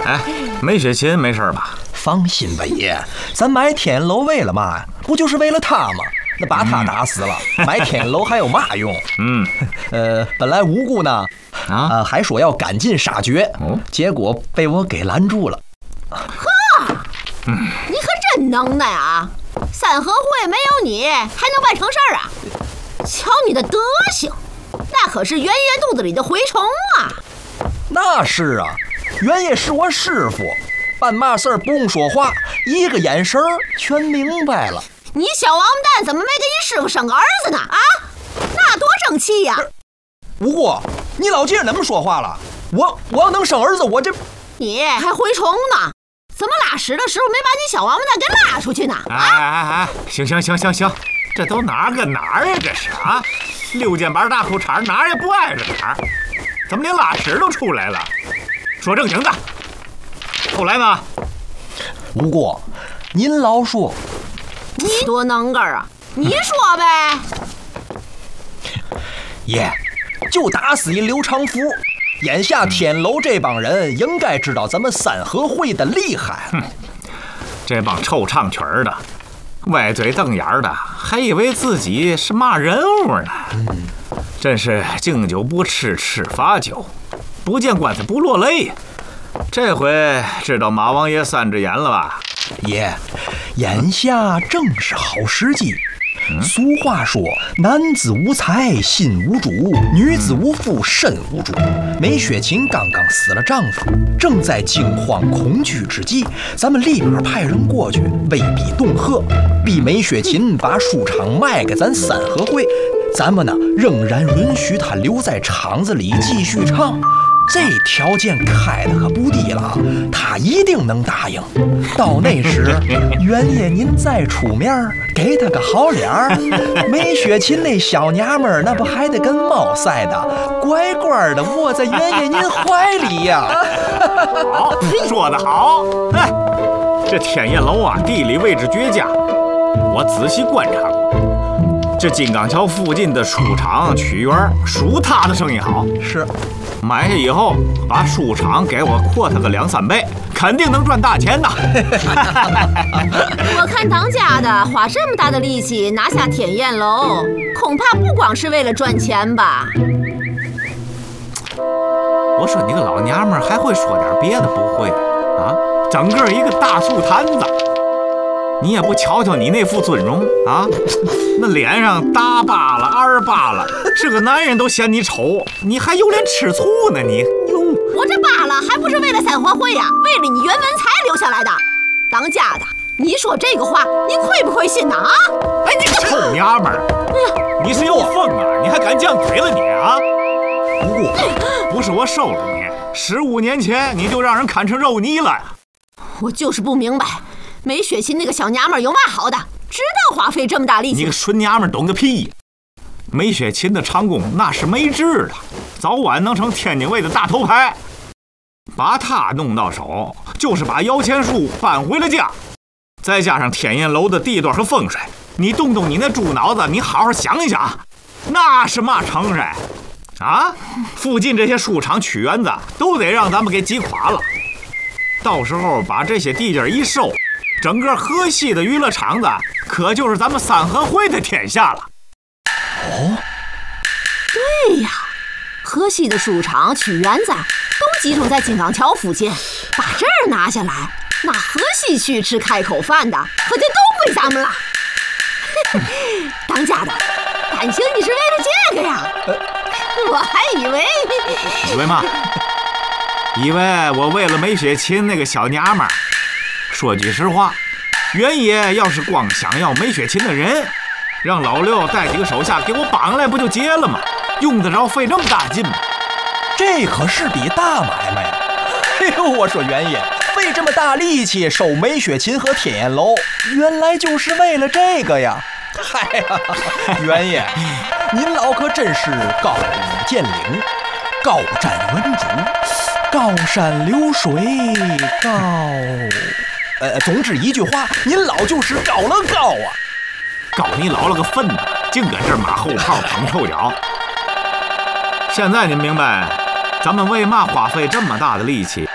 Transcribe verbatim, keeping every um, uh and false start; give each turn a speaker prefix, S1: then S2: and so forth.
S1: 哎，梅雪琴没事吧？
S2: 放心吧，爷，咱买天楼为了嘛呀？不就是为了他吗？那把他打死了，嗯、买天楼还有嘛用？
S1: 嗯，
S2: 呃，本来无辜呢，
S1: 啊、
S2: 呃，还说要赶尽杀绝，哦、结果被我给拦住了。
S3: 呵，嗯、你可真能耐啊！三合会没有你还能办成事儿啊？瞧你的德行，那可是袁爷肚子里的蛔虫啊！
S2: 那是啊，袁爷是我师傅，办嘛事儿不用说话，一个眼神儿全明白了。
S3: 你小王八蛋怎么没给你师傅生个儿子呢？啊，那多争气呀！
S2: 吴过，你老姐那么说话了，我我要能生儿子，我这
S3: 你还蛔虫呢？怎么拉屎的时候没把你小王八蛋给拉出去呢？
S1: 哎哎哎哎，行行行行行，这都哪儿跟哪儿呀？这是啊，六肩膀大裤衩，哪儿也不挨着哪儿，怎么连拉屎都出来了？说正经的，后来呢？
S2: 吴过，您老说。
S3: 你多能干啊！你说呗。
S2: 爷，就打死一刘长福。眼下天楼这帮人应该知道咱们三合会的厉害。
S1: 哼，这帮臭唱曲儿的，歪嘴瞪眼的，还以为自己是嘛人物呢。嗯，真是敬酒不吃吃罚酒，不见棺材不落泪。这回知道马王爷三只眼了吧？
S2: 爷，眼下正是好时机。嗯、俗话说，男子无才心无主，女子无妇身无主。梅雪琴刚刚死了丈夫，正在惊慌恐惧之际，咱们立马派人过去威逼恫吓，逼梅雪琴把书场卖给咱三合会。咱们呢，仍然允许她留在厂子里继续唱。这条件开的可不低了，他一定能答应。到那时，袁爷您再出面，给他个好脸儿，梅雪琴那小娘们儿那不还得跟猫似的，乖乖的窝在袁爷您怀里呀、啊。
S1: 好，说得好。哎，这天燕楼啊，地理位置绝佳，我仔细观察过。这金刚桥附近的书场曲园，属他的生意好。
S2: 是。
S1: 买下以后，把书场给我扩他个两三倍，肯定能赚大钱的。
S3: 我看当家的花这么大的力气拿下天燕楼，恐怕不光是为了赚钱吧？
S1: 我说你个老娘们儿还会说点别的不会啊？整个一个大醋坛子，你也不瞧瞧你那副尊容啊，那脸上大疤了二疤了，这个男人都嫌你丑，你还有脸吃醋呢你？哟，
S3: 我这疤了还不是为了三合会呀、啊，为了你袁文才留下来的。当家的，你说这个话，你亏不亏心呢啊？
S1: 哎，你个臭娘们儿！哎呀，你是要疯啊？你还敢犟嘴了你啊？不过不是我收了你，十五年前你就让人看成肉泥了呀！
S3: 我就是不明白。梅雪琴那个小娘们有嘛好的，知道花费这么大力气？
S1: 你个纯娘们懂个屁！梅雪琴的长工那是没治的，早晚能成天津卫的大头牌。把她弄到手，就是把摇钱树搬回了家。再加上天燕楼的地段和风水，你动动你那猪脑子，你好好想一想，那是嘛成色啊？附近这些书场曲园子都得让咱们给击垮了。到时候把这些地界一收，整个河西的娱乐场子可就是咱们三合会的天下了。
S2: 哦，
S3: 对呀，河西的书场曲园子都集中在金刚桥附近，把这儿拿下来，那河西区吃开口饭的可就都归咱们了。当家的，感情你是为了这个呀？我还以为
S1: 以为嘛？以为我为了梅雪琴那个小娘们儿。说句实话，袁爷要是光想要梅雪琴的人，让老六带几个手下给我绑来不就结了吗？用得着费这么大劲吗？
S2: 这可是笔大买卖呀！哎呦，我说袁爷费这么大力气收梅雪琴和天燕楼，原来就是为了这个呀！嗨呀，袁爷，您老可真是高屋建瓴，高瞻远瞩，高山流水，高……呃，总之一句话，您老就是高了高啊！
S1: 高你老了个粪呢，净搁这马后炮捧臭脚。现在您明白咱们为嘛花费这么大的力气